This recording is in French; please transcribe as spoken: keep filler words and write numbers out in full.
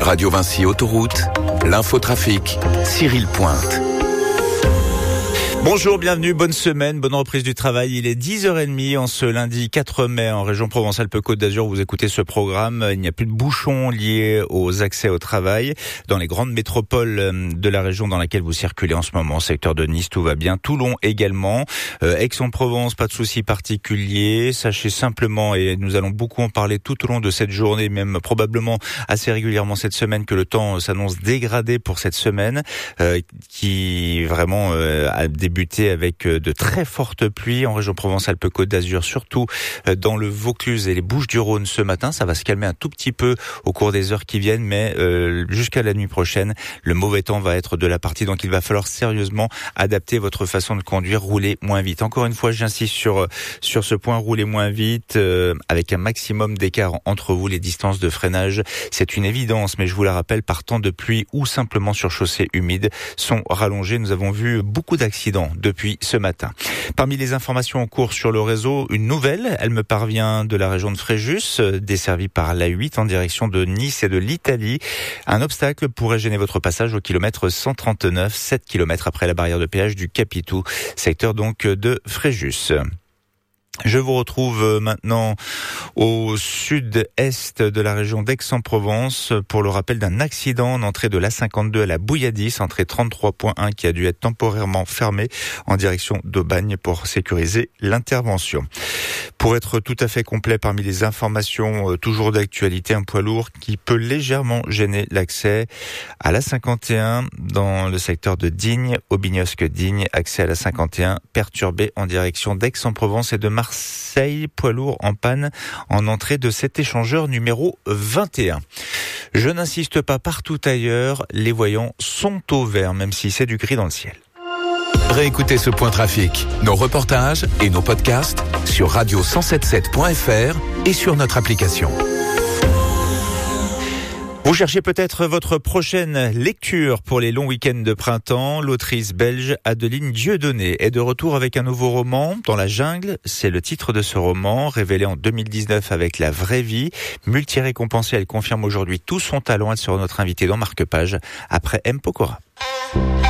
Radio Vinci Autoroute, l'infotrafic, Cyril Pointe. Bonjour, bienvenue, bonne semaine, bonne reprise du travail. Il est dix heures trente en ce lundi quatre mai en région Provence-Alpes-Côte d'Azur. Vous écoutez ce programme. Il n'y a plus de bouchons liés aux accès au travail. Dans les grandes métropoles de la région dans laquelle vous circulez en ce moment, secteur de Nice, tout va bien. Toulon également. Euh, Aix-en-Provence, pas de soucis particuliers. Sachez simplement, et nous allons beaucoup en parler tout au long de cette journée, même probablement assez régulièrement cette semaine, que le temps s'annonce dégradé pour cette semaine, euh, qui vraiment euh, a débuté avec de très fortes pluies en région Provence-Alpes-Côte d'Azur, surtout dans le Vaucluse et les Bouches-du-Rhône ce matin. Ça va se calmer un tout petit peu au cours des heures qui viennent, mais euh, jusqu'à la nuit prochaine, le mauvais temps va être de la partie, donc il va falloir sérieusement adapter votre façon de conduire, rouler moins vite. Encore une fois, j'insiste sur sur ce point, rouler moins vite, euh, avec un maximum d'écart entre vous. Les distances de freinage, c'est une évidence, mais je vous la rappelle, par temps de pluie ou simplement sur chaussée humide, sont rallongées. Nous avons vu beaucoup d'accidents depuis ce matin. Parmi les informations en cours sur le réseau, une nouvelle, elle me parvient de la région de Fréjus, desservie par l'A huit en direction de Nice et de l'Italie. Un obstacle pourrait gêner votre passage au kilomètre cent trente-neuf, sept kilomètres après la barrière de péage du Capitou, secteur donc de Fréjus. Je vous retrouve maintenant au sud-est de la région d'Aix-en-Provence pour le rappel d'un accident en entrée de l'A cinquante-deux à la Bouilladis, entrée trente-trois point un, qui a dû être temporairement fermée en direction d'Aubagne pour sécuriser l'intervention. Pour être tout à fait complet, parmi les informations euh, toujours d'actualité, un poids lourd qui peut légèrement gêner l'accès à l'A cinquante et un dans le secteur de Digne, Aubignosc-Digne, accès à l'A cinquante et un perturbé en direction d'Aix-en-Provence et de Marseille, poids lourd en panne en entrée de cet échangeur numéro vingt et un. Je n'insiste pas, partout ailleurs, les voyants sont au vert, même si c'est du gris dans le ciel. Réécoutez ce point trafic, nos reportages et nos podcasts sur radio cent soixante-dix-sept point f r et sur notre application. Vous cherchez peut-être votre prochaine lecture pour les longs week-ends de printemps. L'autrice belge Adeline Dieudonné est de retour avec un nouveau roman, Dans la jungle. C'est le titre de ce roman, révélé en deux mille dix-neuf avec La vraie vie. Multi-récompensée, elle confirme aujourd'hui tout son talent. Elle sera notre invitée dans Marque-Page après M. Pokora.